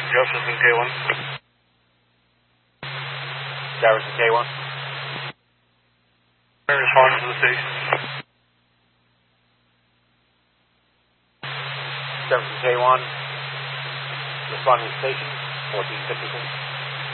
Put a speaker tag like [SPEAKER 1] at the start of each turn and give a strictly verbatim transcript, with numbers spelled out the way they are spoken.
[SPEAKER 1] Jefferson K one.
[SPEAKER 2] Jefferson K one.
[SPEAKER 1] Responding to the station.
[SPEAKER 2] Jefferson K one. Responding to the station. fourteen fifty-six.